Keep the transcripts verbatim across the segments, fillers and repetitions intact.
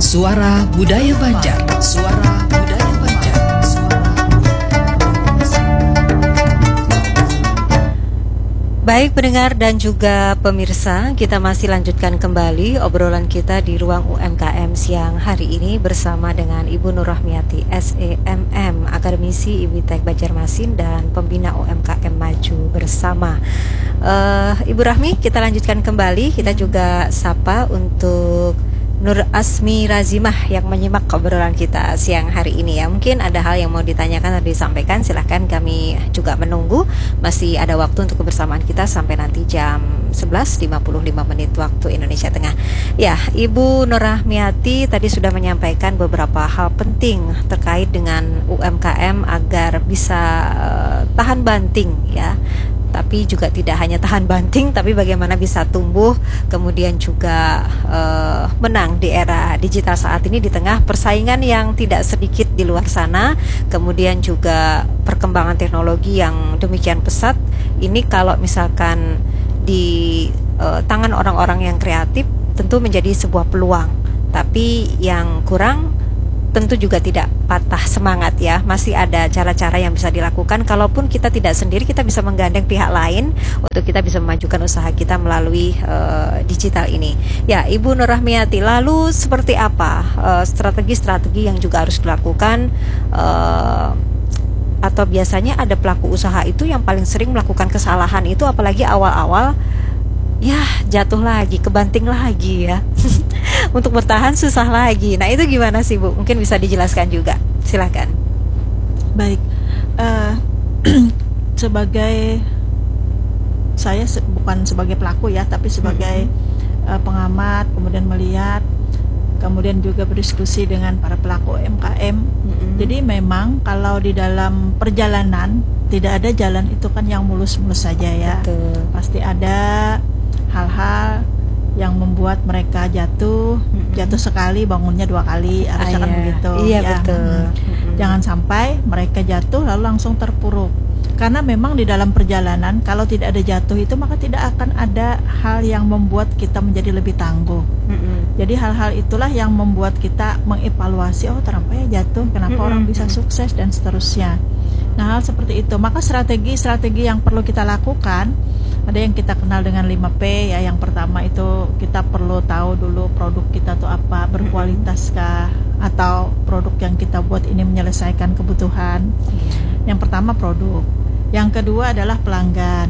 Suara Budaya Banjar. Suara Budaya Banjar. Baik pendengar dan juga pemirsa, kita masih lanjutkan kembali obrolan kita di ruang U M K M siang hari ini bersama dengan Ibu Nur Rahmiati S E M M, akademisi I B T E K Banjarmasin dan pembina U M K M Maju Bersama. uh, Ibu Rahmi, kita lanjutkan kembali. Kita juga sapa untuk Nur Asmi Razimah yang menyimak obrolan kita siang hari ini ya. Mungkin ada hal yang mau ditanyakan atau disampaikan, silahkan, kami juga menunggu. Masih ada waktu untuk kebersamaan kita sampai nanti jam sebelas lima puluh lima menit waktu Indonesia Tengah. Ya, Ibu Nur Rahmiati tadi sudah menyampaikan beberapa hal penting terkait dengan U M K M agar bisa uh, tahan banting ya. Tapi juga tidak hanya tahan banting, tapi bagaimana bisa tumbuh, kemudian juga uh, menang di era digital saat ini di tengah persaingan yang tidak sedikit di luar sana, kemudian juga perkembangan teknologi yang demikian pesat. Ini kalau misalkan di uh, tangan orang-orang yang kreatif tentu menjadi sebuah peluang, tapi yang kurang tentu juga tidak patah semangat ya. Masih ada cara-cara yang bisa dilakukan. Kalaupun kita tidak sendiri, kita bisa menggandeng pihak lain untuk kita bisa memajukan usaha kita melalui uh, digital ini. Ya, Ibu Nur Rahmiati, lalu seperti apa uh, strategi-strategi yang juga harus dilakukan, uh, atau biasanya ada pelaku usaha itu yang paling sering melakukan kesalahan itu apalagi awal-awal, ya jatuh lagi, kebanting lagi ya. Untuk bertahan susah lagi. Nah itu gimana sih Bu? Mungkin bisa dijelaskan juga. Silakan. Baik, uh, sebagai saya se- bukan sebagai pelaku ya, tapi sebagai mm-hmm. uh, pengamat, kemudian melihat, kemudian juga berdiskusi dengan para pelaku U M K M. Mm-hmm. Jadi memang kalau di dalam perjalanan tidak ada jalan itu kan yang mulus-mulus saja ya. Betul. Pasti ada hal-hal yang membuat mereka jatuh, mm-hmm. jatuh sekali bangunnya dua kali, harusnya ah, kan iya. begitu. Iya ya. betul. Mm-hmm. Jangan sampai mereka jatuh lalu langsung terpuruk. Karena memang di dalam perjalanan kalau tidak ada jatuh itu maka tidak akan ada hal yang membuat kita menjadi lebih tangguh. Mm-hmm. Jadi hal-hal itulah yang membuat kita mengevaluasi, oh ternyata ya jatuh, kenapa mm-hmm. orang bisa sukses dan seterusnya. Nah hal seperti itu, maka strategi-strategi yang perlu kita lakukan ada yang kita kenal dengan lima P ya. Yang pertama itu kita perlu tahu dulu produk kita tuh apa, berkualitaskah, atau produk yang kita buat ini menyelesaikan kebutuhan. Yang pertama produk, yang kedua adalah pelanggan.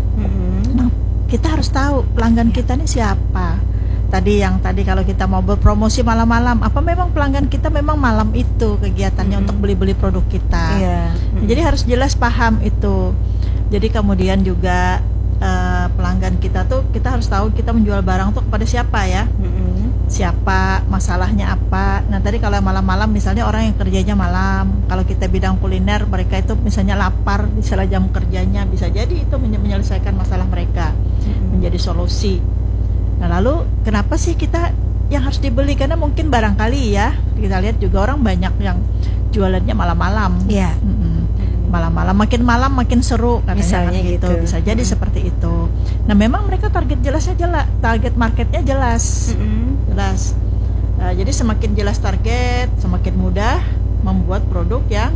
Nah, kita harus tahu pelanggan kita ini siapa. Tadi yang tadi kalau kita mau berpromosi malam-malam, apa memang pelanggan kita memang malam itu kegiatannya mm-hmm. untuk beli-beli produk kita. Yeah. Mm-hmm. Jadi harus jelas paham itu. Jadi kemudian juga uh, pelanggan kita tuh kita harus tahu kita menjual barang tuh kepada siapa ya. Mm-hmm. Siapa, masalahnya apa. Nah tadi kalau malam-malam misalnya orang yang kerjanya malam, kalau kita bidang kuliner mereka itu misalnya lapar di sela jam kerjanya, bisa jadi itu menyelesaikan masalah mereka, mm-hmm. menjadi solusi. Nah lalu kenapa sih kita yang harus dibeli? Karena mungkin barangkali ya kita lihat juga orang banyak yang jualannya malam-malam. Iya. Yeah. Mm-hmm. Malam-malam, makin malam makin seru katanya. Misalnya kan gitu. gitu. Bisa jadi mm-hmm. seperti itu. Nah memang mereka target jelasnya jelas, target marketnya jelas, mm-hmm. jelas. Nah, jadi semakin jelas target, semakin mudah membuat produk yang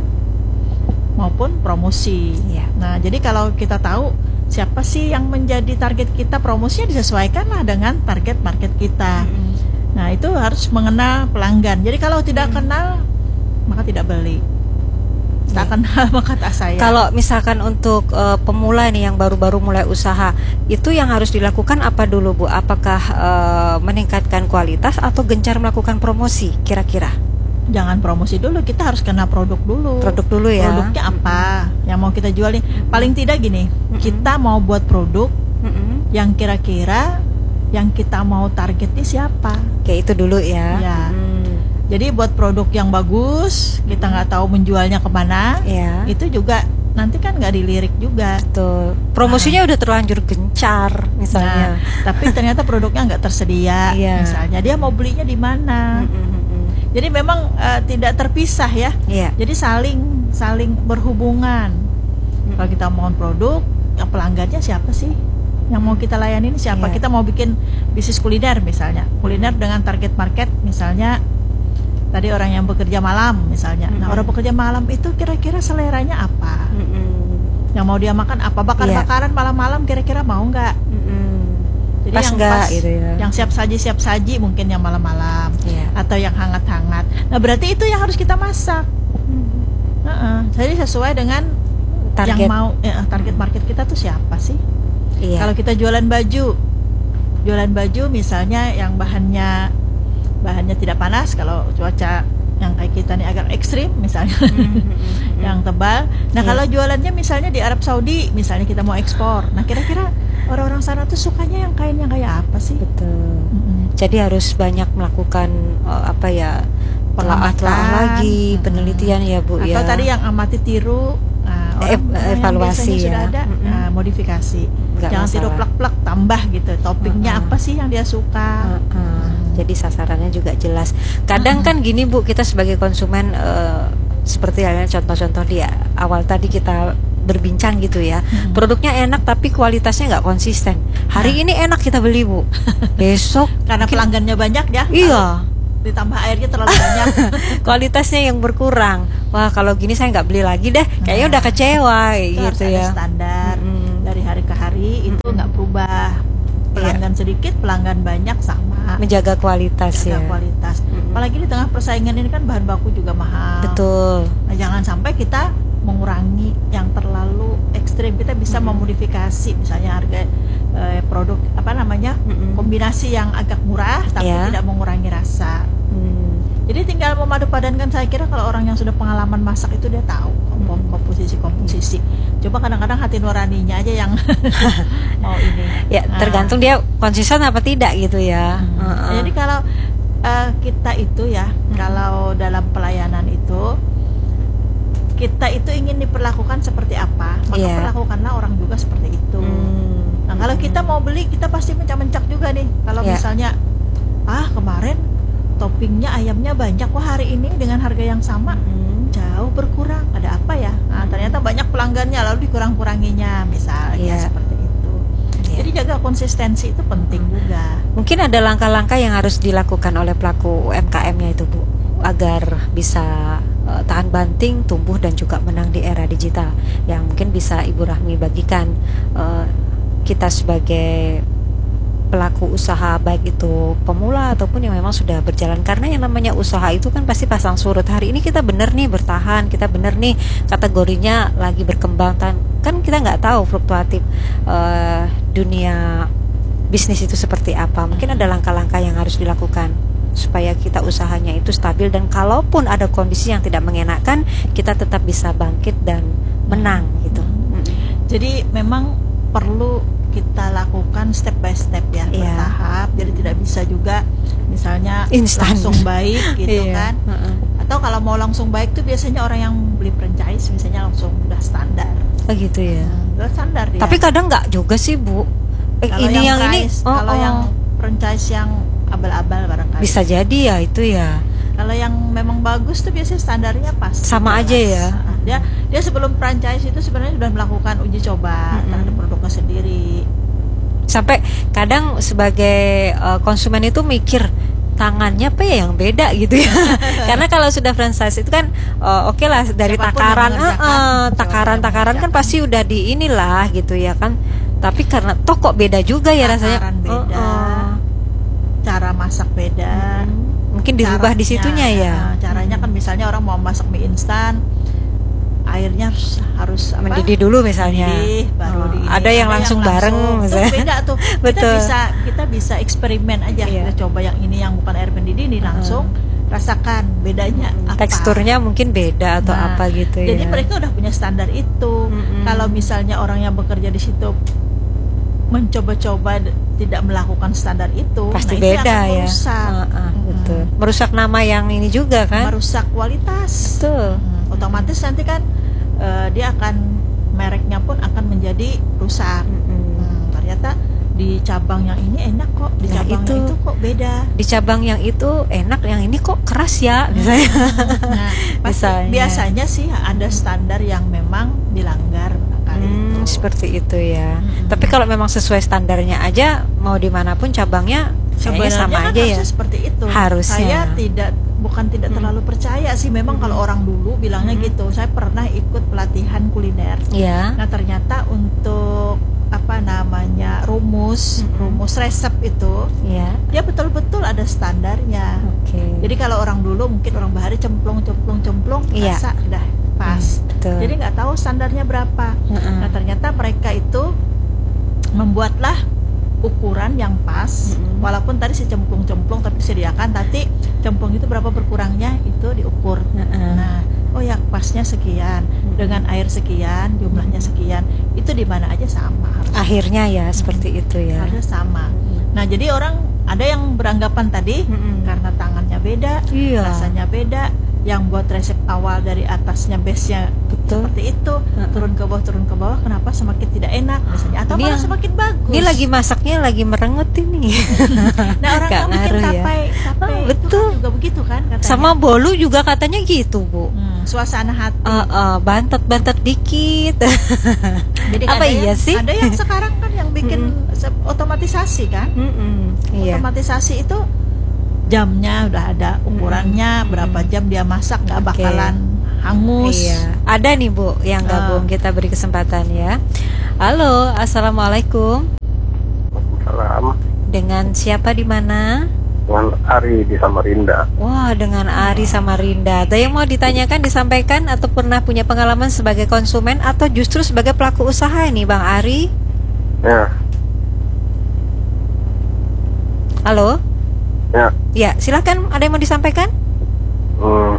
maupun promosi. Yeah. Nah jadi kalau kita tahu siapa sih yang menjadi target kita, promosinya disesuaikanlah dengan target market kita. Mm-hmm. Nah itu harus mengenal pelanggan. Jadi kalau tidak mm-hmm. kenal maka tidak beli. Tak yeah. kenal maka tak sayang. Kalau misalkan untuk uh, pemula nih yang baru-baru mulai usaha, itu yang harus dilakukan apa dulu Bu? Apakah uh, meningkatkan kualitas atau gencar melakukan promosi kira-kira? Jangan promosi dulu, kita harus kenal produk dulu. Produk dulu ya. Produknya apa mm-hmm. yang mau kita jual nih. Paling tidak gini, mm-hmm. kita mau buat produk mm-hmm. yang kira-kira yang kita mau targetnya siapa. Kayak itu dulu ya. Ya. Mm. Jadi buat produk yang bagus, kita nggak tahu menjualnya kemana. Ya. Itu juga nanti kan nggak dilirik juga. Tuh. Promosinya nah. udah terlanjur gencar misalnya. Nah, tapi ternyata produknya nggak tersedia. Yeah. Misalnya dia mau belinya di mana. Mm-hmm. Jadi memang uh, tidak terpisah ya. Yeah. Jadi saling saling berhubungan. Hmm. Kalau kita mau produk, yang pelanggannya siapa sih? Yang mau kita layani ini siapa? Yeah. Kita mau bikin bisnis kuliner misalnya. Kuliner dengan target market misalnya tadi orang yang bekerja malam misalnya. Mm-hmm. Nah, orang bekerja malam itu kira-kira seleranya apa? Mm-hmm. Yang mau dia makan apa? Bakar-bakaran yeah. malam-malam kira-kira mau nggak? Mm-hmm. Jadi pas yang enggak, pas, gitu ya. yang siap saji siap saji mungkin yang malam-malam yeah. atau yang hangat-hangat. Nah, berarti itu yang harus kita masak. Mm-hmm. Uh-uh. Jadi sesuai dengan target. Yang mau ya, target market kita tuh siapa sih? Yeah. Kalau kita jualan baju, jualan baju misalnya yang bahannya bahannya tidak panas, kalau cuaca yang kayak kita nih agak ekstrim misalnya, mm-hmm. yang tebal. Nah yeah. kalau jualannya misalnya di Arab Saudi, misalnya kita mau ekspor, nah kira-kira orang-orang sana tuh sukanya yang kain yang kayak apa sih? Betul. Mm-hmm. Jadi harus banyak melakukan uh, apa ya, telah-telah lagi mm-hmm. penelitian ya Bu. Atau ya. tadi yang amati tiru, nah, orang, e- orang evaluasi yang ya. sudah ada, mm-hmm. nah, modifikasi. Nggak Jangan masalah. tiru plak-plak, tambah gitu. Toppingnya uh-uh. apa sih yang dia suka? Uh-uh. Hmm. Jadi sasarannya juga jelas. Kadang uh-uh. kan gini Bu, kita sebagai konsumen uh, seperti halnya contoh-contoh dia awal tadi kita berbincang gitu ya, hmm. produknya enak tapi kualitasnya nggak konsisten. Hari nah. ini enak kita beli Bu, besok karena mungkin, pelanggannya banyak ya. Iya. Ditambah airnya terlalu banyak, kualitasnya yang berkurang. Wah kalau gini saya nggak beli lagi deh. Kayaknya nah, udah kecewa itu gitu harus ya. Ada standar hmm. dari hari ke hari itu nggak hmm. berubah. Pelanggan yeah. sedikit, pelanggan banyak sama. Menjaga kualitas Menjaga ya. kualitas. Hmm. Apalagi di tengah persaingan ini kan bahan baku juga mahal. Betul. Nah, jangan sampai kita mengurangi yang terlalu ekstrim. Kita bisa mm-hmm. memodifikasi misalnya harga eh, produk apa namanya mm-hmm. kombinasi yang agak murah tapi yeah. tidak mengurangi rasa. mm. Jadi tinggal memadupadankan. Saya kira kalau orang yang sudah pengalaman masak itu dia tahu komposisi-komposisi. Coba kadang-kadang hati nuraninya aja yang mau ini ya nah. tergantung dia konsisten apa tidak gitu ya. hmm. uh-uh. Jadi kalau uh, kita itu ya hmm. kalau dalam pelayanan itu kita itu ingin diperlakukan seperti apa, maka yeah. perlakukanlah orang juga seperti itu. Hmm. Nah kalau kita mau beli, kita pasti mencak-mencak juga nih. Kalau yeah. misalnya, ah kemarin toppingnya ayamnya banyak, wah hari ini dengan harga yang sama hmm. jauh berkurang. Ada apa ya? Nah ternyata banyak pelanggannya, lalu dikurang-kuranginya, misalnya yeah. seperti itu. Yeah. Jadi jaga konsistensi itu penting juga. Mungkin ada langkah-langkah yang harus dilakukan oleh pelaku U M K M-nya itu Bu, agar bisa uh, tahan banting, tumbuh dan juga menang di era digital, yang mungkin bisa Ibu Rahmi bagikan uh, kita sebagai pelaku usaha, baik itu pemula ataupun yang memang sudah berjalan. Karena yang namanya usaha itu kan pasti pasang surut. Hari ini kita bener nih bertahan, kita bener nih kategorinya lagi berkembang, kan kita nggak tahu fluktuatif uh, dunia bisnis itu seperti apa. Mungkin ada langkah-langkah yang harus dilakukan supaya kita usahanya itu stabil, dan kalaupun ada kondisi yang tidak mengenakan, kita tetap bisa bangkit dan menang gitu. Hmm. Jadi memang perlu kita lakukan step by step ya, yeah. bertahap. Jadi tidak bisa juga misalnya instan langsung baik gitu yeah. kan. Uh-uh. Atau kalau mau langsung baik tuh biasanya orang yang beli franchise misalnya langsung udah standar. Oh gitu ya. Hmm, udah standar dia. Tapi kadang nggak juga sih Bu. Eh, ini yang, yang price, ini oh, kalau oh. yang franchise yang abal-abal barangkali. Bisa jadi ya itu ya. Kalau yang memang bagus tuh biasanya standarnya pas. Sama jelas. Aja ya. Dia dia sebelum franchise itu sebenarnya sudah melakukan uji coba mm-hmm. terhadap produknya sendiri. Sampai kadang sebagai uh, konsumen itu mikir tangannya apa ya yang beda gitu ya. Karena kalau sudah franchise itu kan uh, oke okay lah dari siapapun takaran, uh, uh, takaran-takaran kan pasti udah di inilah gitu ya kan. Tapi karena toh kok beda juga ya rasanya. Takaran beda. Uh, uh. Cara masak beda. Hmm. Mungkin dirubah di situnya ya. Nah, caranya kan misalnya orang mau masak mie instan, airnya harus harus apa? Mendidih dulu misalnya. Mendidih, baru oh, di ada yang ada langsung yang bareng langsung. misalnya. Tuh beda tuh. Betul. Kita bisa kita bisa eksperimen aja. Iya. Kita coba yang ini yang bukan air mendidih ini langsung hmm. rasakan bedanya apa. Teksturnya mungkin beda atau nah, apa gitu ya. Jadi mereka udah punya standar itu. Hmm. Kalau misalnya orang yang bekerja di situ mencoba-coba tidak melakukan standar itu, pasti nah beda itu ya. Merusak. Uh, uh, betul. Merusak nama yang ini juga kan. Merusak kualitas. Betul. Hmm. Otomatis nanti kan uh, dia akan mereknya pun akan menjadi rusak. Hmm. Hmm, ternyata di cabang yang ini enak kok, di nah, cabang itu, yang itu kok beda. Di cabang yang itu enak, yang ini kok keras ya, misalnya. Nah, pasti biasanya sih ada standar yang memang dilanggar kali hmm, itu. Seperti itu ya. Hmm. Tapi kalau memang sesuai standarnya aja, mau dimanapun cabangnya sebenarnya sama kan aja ya. Seperti itu. Harusnya. Saya tidak bukan tidak terlalu percaya sih. Memang Hmm. kalau orang dulu bilangnya Hmm. gitu. Saya pernah ikut pelatihan kuliner. Ya. Nah ternyata untuk apa namanya rumus Mm-mm. rumus resep itu Ya. dia betul-betul ada standarnya. Oke. Jadi kalau orang dulu mungkin orang bahari cemplung cemplung cemplung Iya. rasa udah pas. Hmm, betul. Jadi nggak tahu standarnya berapa. Mm-mm. Nah ternyata mereka itu membuatlah ukuran yang pas. Mm-mm. Walaupun tadi si cemplung-cemplung tapi disediakan, tapi cemplung itu berapa berkurangnya itu diukur. Mm-mm. Nah, oh ya pasnya sekian, dengan air sekian, jumlahnya sekian. Itu di mana aja sama harus. Akhirnya ya seperti itu ya. Harusnya sama. Nah, jadi orang ada yang beranggapan tadi Mm-mm. karena tangannya beda, Iya. rasanya beda, yang buat resep awal dari atasnya base-nya Betul. seperti itu, Mm-mm. turun ke bawah turun ke bawah, kenapa semakin tidak enak misalnya, atau Ini malah yang- semakin bagus. Ini lagi masaknya lagi merenget ini. Nah orang Nggak yang bikin ngaruh ya. tapai, tapai Ah, itu betul. kan juga begitu kan katanya. Sama bolu juga katanya gitu, Bu. Hmm, suasana hati. Uh, uh, bantet-bantet dikit. Jadi apa ada iya yang, sih? Ada yang sekarang kan yang bikin se- otomatisasi kan. Mm-mm, iya. Otomatisasi itu jamnya udah ada ukurannya, Mm-mm. berapa jam dia masak, nggak Oke. bakalan hangus. Iya. Ada nih Bu yang gabung, Ah. kita beri kesempatan ya. Halo, assalamualaikum. Salam, Dengan siapa di mana? dengan Ari di Samarinda. Wah, dengan Ari Samarinda. Ada yang mau ditanyakan, disampaikan, atau pernah punya pengalaman sebagai konsumen atau justru sebagai pelaku usaha nih, Bang Ari? Ya, Halo? ya, Ya, silakan. Ada yang mau disampaikan? hmm,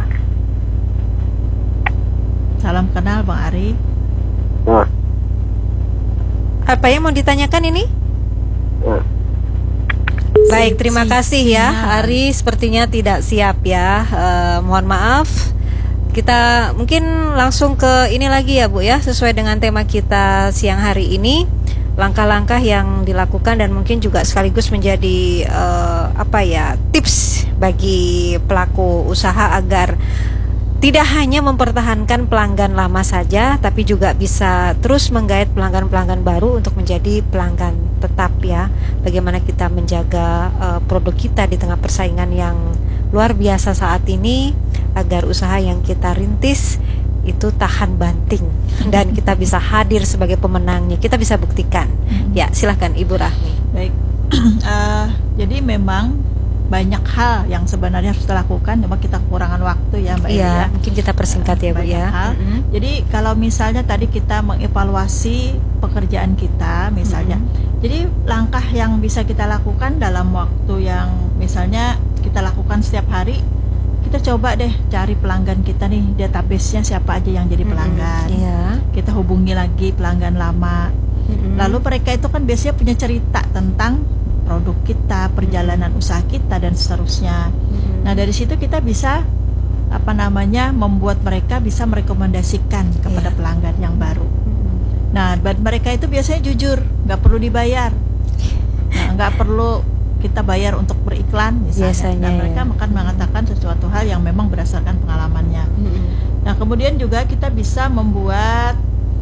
Salam kenal Bang Ari. ya, Apa yang mau ditanyakan ini? ya. Baik, terima Si- kasih ya, siap. Ari. Sepertinya tidak siap ya. Eh, mohon maaf. Kita mungkin langsung ke ini lagi ya, Bu ya, sesuai dengan tema kita siang hari ini. Langkah-langkah yang dilakukan dan mungkin juga sekaligus menjadi eh, apa ya, tips bagi pelaku usaha agar tidak hanya mempertahankan pelanggan lama saja, tapi juga bisa terus menggait pelanggan-pelanggan baru untuk menjadi pelanggan tetap ya. Bagaimana kita menjaga uh, produk kita di tengah persaingan yang luar biasa saat ini, agar usaha yang kita rintis itu tahan banting dan kita bisa hadir sebagai pemenangnya. Kita bisa buktikan. Ya, silahkan Ibu Rahmi. Baik. Eh, jadi memang banyak hal yang sebenarnya harus dilakukan, cuma kita kekurangan waktu ya Mbak Edi Iya, ya. mungkin kita persingkat ya Bu Banyak ya. hal. Mm-mm. Jadi kalau misalnya tadi kita mengevaluasi pekerjaan kita misalnya, jadi langkah yang bisa kita lakukan dalam waktu yang misalnya kita lakukan setiap hari, kita coba deh cari pelanggan kita nih, database-nya siapa aja yang jadi pelanggan. Mm-mm. Iya. Kita hubungi lagi pelanggan lama. Mm-mm. Lalu mereka itu kan biasanya punya cerita tentang produk kita, perjalanan usaha kita dan seterusnya. Mm-mm. Nah, dari situ kita bisa apa namanya membuat mereka bisa merekomendasikan kepada Iya. pelanggan yang baru. Mm-mm. Nah, buat mereka itu biasanya jujur, nggak perlu dibayar, nah, nggak perlu kita bayar untuk beriklan misalnya. Biasanya, Dan mereka ya. akan mengatakan sesuatu hal yang memang berdasarkan pengalamannya. Mm-mm. Nah, kemudian juga kita bisa membuat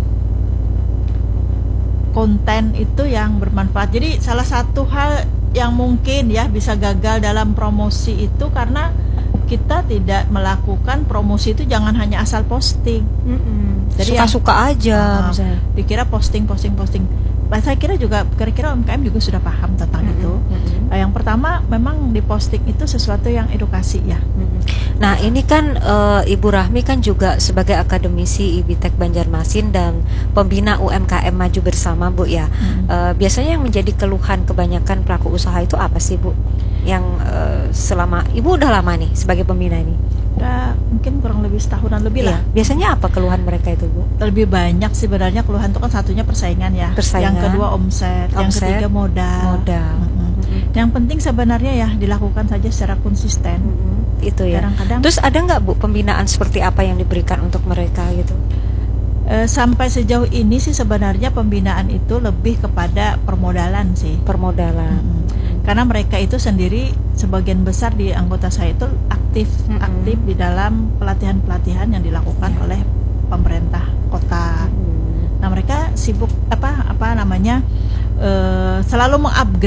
konten itu yang bermanfaat. Jadi salah satu hal yang mungkin ya bisa gagal dalam promosi itu karena kita tidak melakukan promosi itu jangan hanya asal posting. Mm-mm. Jadi Suka-suka aja Ah, misalnya. dikira posting posting posting. Nah, saya kira juga kira-kira U M K M juga sudah paham tentang Mm-mm. itu. Mm-mm. Nah, yang pertama memang di posting itu sesuatu yang edukasi ya. Mm-mm. Nah ini kan eh, Ibu Rahmi kan juga sebagai akademisi IBITEK Banjarmasin dan pembina U M K M Maju Bersama Bu ya. Mm. Eh, biasanya yang menjadi keluhan kebanyakan pelaku usaha itu apa sih Bu? Yang eh, selama Ibu udah lama nih sebagai pembina ini. Udah mungkin kurang lebih setahunan lebih lah. Iya. Biasanya apa keluhan mereka itu Bu? Lebih banyak sebenarnya keluhan itu kan satunya persaingan ya. Persaingan. Yang kedua omset, yang Omset, ketiga modal. Modal. Mm-mm. Mm-mm. Yang penting sebenarnya ya dilakukan saja secara konsisten. Mm-mm. Itu ya. Kadang-kadang Terus ada nggak Bu pembinaan seperti apa yang diberikan untuk mereka gitu? eh, sampai sejauh ini sih sebenarnya pembinaan itu lebih kepada permodalan sih. Permodalan. Mm-mm. Karena mereka itu sendiri sebagian besar di anggota saya itu aktif Mm-mm. aktif di dalam pelatihan-pelatihan yang dilakukan Ya. oleh pemerintah kota. Mm. Nah, mereka sibuk apa apa namanya eh, selalu mengupgrade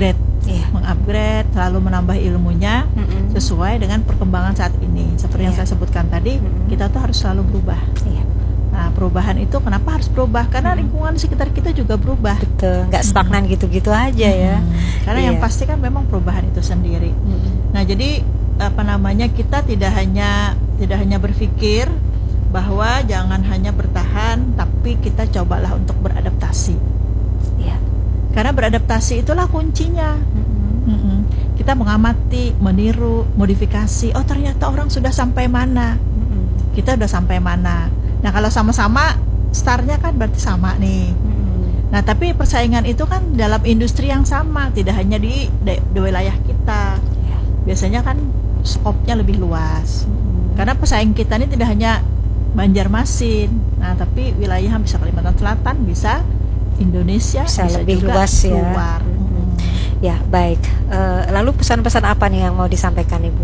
yeah. mengupgrade, selalu menambah ilmunya mm-hmm. sesuai dengan perkembangan saat ini. Seperti yeah. yang saya sebutkan tadi, mm-hmm. kita tuh harus selalu berubah. Yeah. Nah, perubahan itu kenapa harus berubah? Karena mm-hmm. lingkungan sekitar kita juga berubah. Betul, nggak stagnan mm-hmm. gitu-gitu aja ya. Mm-hmm. Karena yeah. yang pasti kan memang perubahan itu sendiri. Mm-hmm. Nah, jadi apa namanya, kita tidak hanya tidak hanya berpikir bahwa jangan hanya bertahan, tapi kita cobalah untuk beradaptasi. Ya. Karena beradaptasi itulah kuncinya. Mm-hmm. Mm-hmm. Kita mengamati, meniru, modifikasi. Oh, ternyata orang sudah sampai mana? Mm-hmm. Kita sudah sampai mana? Nah, kalau sama-sama, startnya kan berarti sama nih. Mm-hmm. Nah, tapi persaingan itu kan dalam industri yang sama, tidak hanya di, di, di wilayah kita. Ya. Biasanya kan skopnya lebih luas. Mm-hmm. Karena pesaing kita ini tidak hanya Banjarmasin, nah tapi wilayah bisa Kalimantan Selatan, bisa Indonesia, bisa, bisa lebih juga luas ya. Luar. Hmm. Ya baik. Uh, lalu pesan-pesan apa nih yang mau disampaikan Ibu?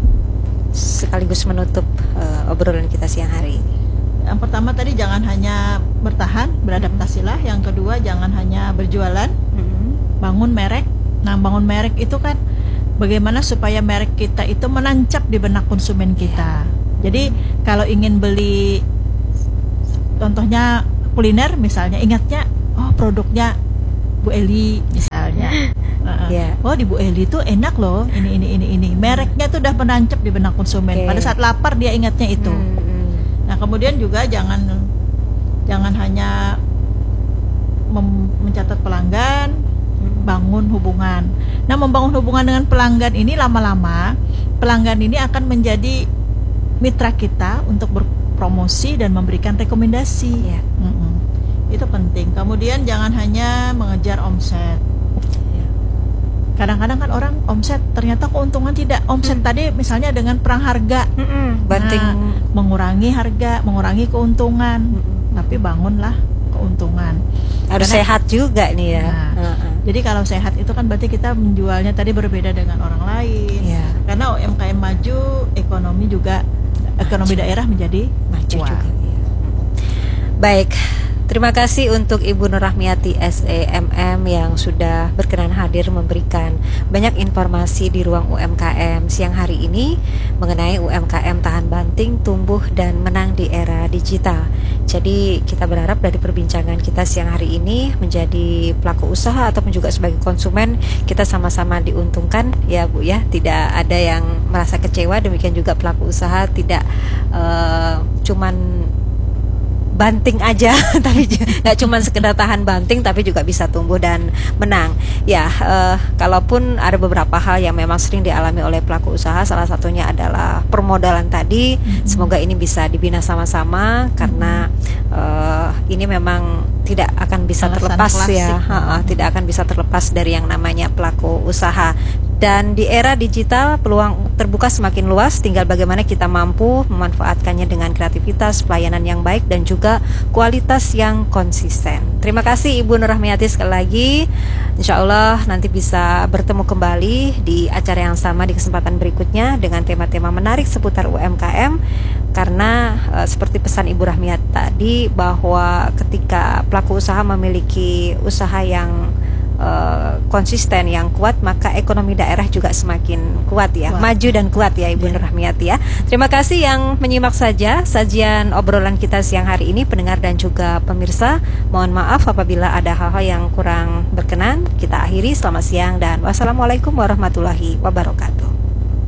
Sekaligus menutup uh, obrolan kita siang hari ini. Yang pertama tadi jangan hanya bertahan, beradaptasilah. Yang kedua jangan hanya berjualan, hmm. bangun merek. Nah bangun merek itu kan bagaimana supaya merek kita itu menancap di benak konsumen kita. Jadi kalau ingin beli, contohnya kuliner misalnya, ingatnya oh produknya Bu Eli misalnya. Uh, yeah. Oh di Bu Eli itu enak loh, ini ini ini ini. Mereknya tuh udah menancap di benak konsumen. Okay. Pada saat lapar dia ingatnya itu. Hmm. Nah kemudian juga jangan jangan hanya mem- mencatat pelanggan, bangun hubungan. Nah membangun hubungan dengan pelanggan ini lama-lama pelanggan ini akan menjadi mitra kita untuk berpromosi dan memberikan rekomendasi. Ya. Itu penting. Kemudian jangan hanya mengejar omset. Ya. Kadang-kadang kan orang omset ternyata keuntungan tidak. Omset hmm. tadi misalnya dengan perang harga, hmm. banting nah, mengurangi harga, mengurangi keuntungan. Hmm. Tapi bangunlah keuntungan. Harus karena, sehat juga nih ya. Nah, uh-uh. Jadi kalau sehat itu kan berarti kita menjualnya tadi berbeda dengan orang lain. Ya. Karena U M K M maju, ekonomi juga ekonomi maju. Daerah menjadi maju juga. Ya. Baik, terima kasih untuk Ibu Nur Rahmiati S E M M yang sudah berkenan hadir memberikan banyak informasi di ruang U M K M siang hari ini mengenai U M K M tahan banting, tumbuh dan menang di era digital. Jadi kita berharap dari perbincangan kita siang hari ini menjadi pelaku usaha ataupun juga sebagai konsumen kita sama-sama diuntungkan ya Bu ya. Tidak ada yang merasa kecewa, demikian juga pelaku usaha tidak uh, cuman banting aja, tapi nggak cuma sekedar tahan banting, tapi juga bisa tumbuh dan menang. Ya, uh, kalaupun ada beberapa hal yang memang sering dialami oleh pelaku usaha, salah satunya adalah permodalan tadi. Mm-hmm. Semoga ini bisa dibina sama-sama, mm-hmm. karena uh, ini memang tidak akan bisa alasan terlepas klasik. ya, uh, uh, tidak akan bisa terlepas dari yang namanya pelaku usaha. Dan di era digital peluang terbuka semakin luas, tinggal bagaimana kita mampu memanfaatkannya dengan kreativitas, pelayanan yang baik dan juga kualitas yang konsisten. Terima kasih Ibu Nur Rahmiati sekali lagi. Insya Allah nanti bisa bertemu kembali di acara yang sama di kesempatan berikutnya dengan tema-tema menarik seputar U M K M. Karena e, seperti pesan Ibu Rahmiati tadi bahwa ketika pelaku usaha memiliki usaha yang Uh, konsisten yang kuat, maka ekonomi daerah juga semakin kuat ya, kuat. maju dan kuat ya Ibu yeah. Nur Rahmiati ya. Terima kasih yang menyimak saja sajian obrolan kita siang hari ini, pendengar dan juga pemirsa. Mohon maaf apabila ada hal-hal yang kurang berkenan. Kita akhiri, selamat siang dan wassalamualaikum warahmatullahi wabarakatuh.